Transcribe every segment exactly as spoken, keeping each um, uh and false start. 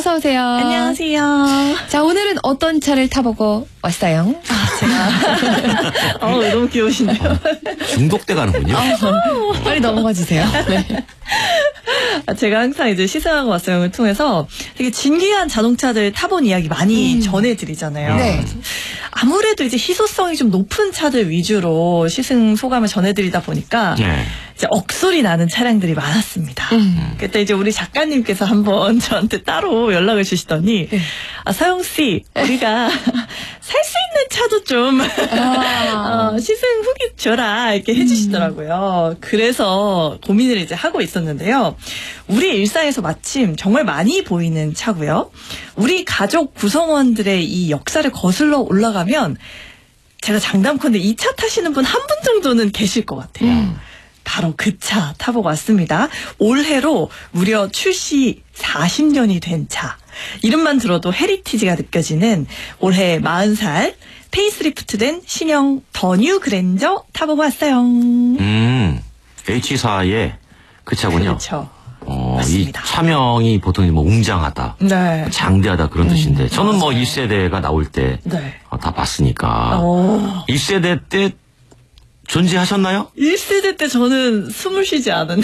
어서 오세요. 안녕하세요. 자, 오늘은 어떤 차를 타보고 왔어요? 아, 제가 어, 너무 귀여우시네요. 어, 중독돼 가는군요. 어, 빨리 넘어가 주세요. 네. 제가 항상 이제 시사하고 왔어요를 통해서 되게 진귀한 자동차들 타본 이야기 많이 음. 전해드리잖아요. 네. 아무래도 이제 희소성이 좀 높은 차들 위주로 시승 소감을 전해드리다 보니까 네. 이제 억소리 나는 차량들이 많았습니다. 음. 그때 이제 우리 작가님께서 한번 저한테 따로 연락을 주시더니 네. 아, 서영 씨, 우리가 살 수 있는 차도 좀 아. 어, 시승 후기 줘라 이렇게 해주시더라고요. 음. 그래서 고민을 이제 하고 있었는데요. 우리 일상에서 마침 정말 많이 보이는 차고요. 우리 가족 구성원들의 이 역사를 거슬러 올라가면 제가 장담컨대 이 차 타시는 분 한 분 정도는 계실 것 같아요. 음. 바로 그 차 타보고 왔습니다. 올해로 무려 출시 사십 년이 된 차. 이름만 들어도 헤리티지가 느껴지는 올해 마흔 살 페이스리프트된 신형 더 뉴 그랜저 타보고 왔어요. 음, 에이치사의 그 차군요. 그렇죠. 어, 맞습니다. 이 차명이 보통 뭐 웅장하다, 네. 장대하다 그런 음, 뜻인데 저는 뭐 맞아요. 일 세대가 나올 때 다 네. 봤으니까 오. 일 세대 때 존재하셨나요? 일 세대 때 저는 숨을 쉬지 않았는데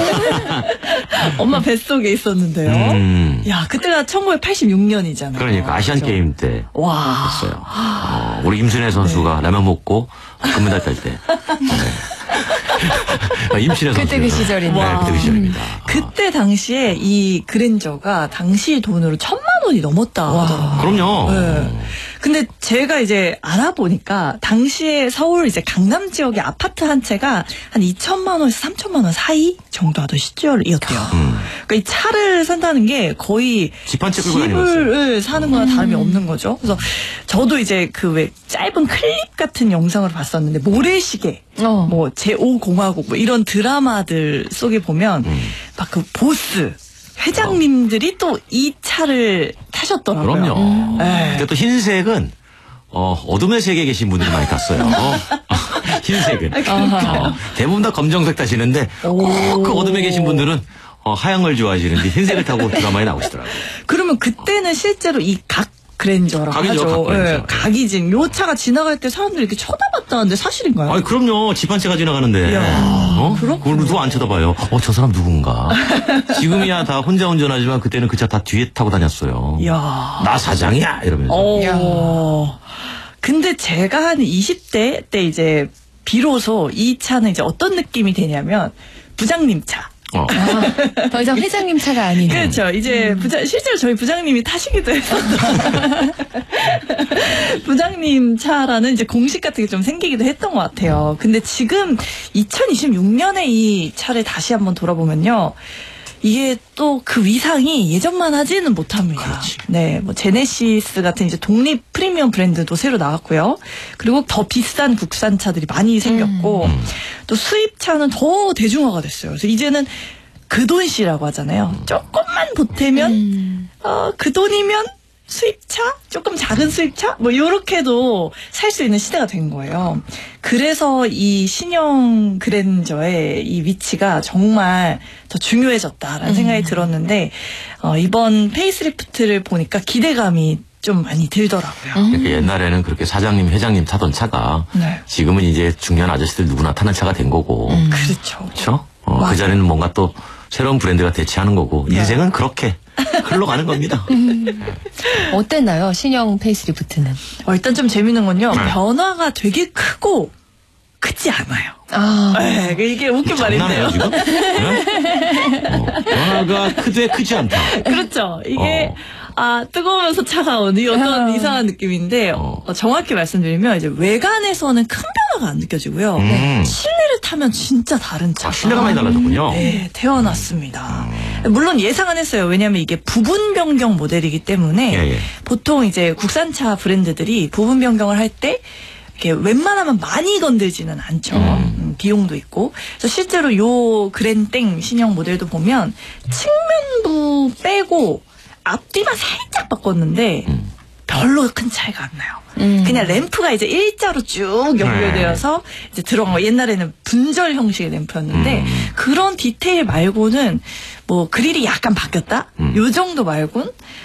엄마 뱃속에 있었는데요. 음. 야, 그때가 천구백팔십육 년이잖아요. 그러니까 아시안 그렇죠? 게임 때 와. 했어요. 어, 우리 임순애 선수가 라면 먹고 금메달 딸 때. 네. 임순애 선수. 그때 그 시절이네. 네, 그때 그 시절입니다. 그때 당시에 이 그랜저가 당시 돈으로 천만 원이 넘었다 하더라고요. 그럼요. 네. 근데 제가 이제 알아보니까 당시에 서울 이제 강남 지역의 아파트 한 채가 한 이천만 원에서 삼천만 원 사이 정도 하던 시절이었대요. 음. 그러니까 이 차를 산다는 게 거의 집 한 채 끌고 집을 사는 거나 다름이 음. 없는 거죠. 그래서 저도 이제 그 왜 짧은 클립 같은 영상을 봤었는데 모래시계, 어. 뭐 제오 공화국 뭐 이런 드라마들 속에 보면 음. 막 그 보스 회장님들이 또 이 차를 타셨더라고요. 그럼요. 음. 네. 근데 또 흰색은 어, 어둠의 세계에 계신 분들이 많이 탔어요. 어, 흰색은. 어, 대부분 다 검정색 타시는데 꼭 그 어둠에 계신 분들은 어, 하얀 걸 좋아하시는데 흰색을 타고 드라마에 나오시더라고요. 그러면 그때는 실제로 이 각 그랜저라고 각이죠, 하죠. 각 그랜저. 네, 각이진. 요 차가 지나갈 때 사람들이 이렇게 쳐다봤다는데 사실인가요? 아니, 그럼요. 집 한 채가 지나가는데. 이야, 어? 그렇군요. 그걸 누구 안 쳐다봐요. 어, 저 사람 누군가. 지금이야 다 혼자 운전하지만 그때는 그 차 다 뒤에 타고 다녔어요. 이야. 나 사장이야! 이러면서. 어. 근데 제가 한 이십 대 때 이제 비로소 이 차는 이제 어떤 느낌이 되냐면 부장님 차. 어. 아, 더 이상 회장님 차가 아니네. 그렇죠. 이제 음. 부자, 실제로 저희 부장님이 타시기도 했었던 부장님 차라는 이제 공식 같은 게 좀 생기기도 했던 것 같아요. 근데 지금 이천이십육 년에 이 차를 다시 한번 돌아보면요. 이게 또 그 위상이 예전만 하지는 못합니다. 그렇지. 네, 뭐 제네시스 같은 이제 독립 프리미엄 브랜드도 새로 나왔고요. 그리고 더 비싼 국산 차들이 많이 생겼고 음. 또 수입차는 더 대중화가 됐어요. 그래서 이제는 그 돈씨라고 하잖아요. 조금만 보태면 음. 어, 그 돈이면 수입차? 조금 작은 수입차? 뭐 요렇게도 살 수 있는 시대가 된 거예요. 그래서 이 신형 그랜저의 이 위치가 정말 더 중요해졌다라는 음. 생각이 들었는데 어, 이번 페이스리프트를 보니까 기대감이 좀 많이 들더라고요. 음. 그러니까 옛날에는 그렇게 사장님, 회장님 타던 차가 네. 지금은 이제 중년 아저씨들 누구나 타는 차가 된 거고. 음. 그렇죠. 그렇죠? 어, 맞아요. 그 자리는 뭔가 또 새로운 브랜드가 대체하는 거고. 네. 인생은 그렇게 흘러가는 겁니다. 어땠나요? 신형 페이스리프트는. 어, 일단 좀 재밌는 건요. 네. 변화가 되게 크고 크지 않아요. 아. 네, 이게 웃긴 말인데요. 장난해요 지금? 네? 어, 변화가 크되 크지 않다. 그렇죠. 이게 어. 아 뜨거우면서 차가운 이 어떤 아. 이상한 느낌인데 어. 어, 정확히 말씀드리면 이제 외관에서는 큰 변화가 안 느껴지고요. 음. 실내를 타면 진짜 다른 차. 아, 실내가 많이 달라졌군요. 네, 태어났습니다. 물론 예상은 했어요. 왜냐하면 이게 부분 변경 모델이기 때문에 예, 예. 보통 이제 국산차 브랜드들이 부분 변경을 할 때 이렇게 웬만하면 많이 건들지는 않죠. 음. 음, 비용도 있고. 그래서 실제로 요 그랜땡 신형 모델도 보면 측면부 빼고 앞뒤만 살짝 바꿨는데 음. 별로 큰 차이가 안 나요. 음. 그냥 램프가 이제 일자로 쭉 연결되어서 이제 들어간 거. 옛날에는 분절 형식의 램프였는데 음. 그런 디테일 말고는 뭐 그릴이 약간 바뀌었다? 음. 요 정도 말고는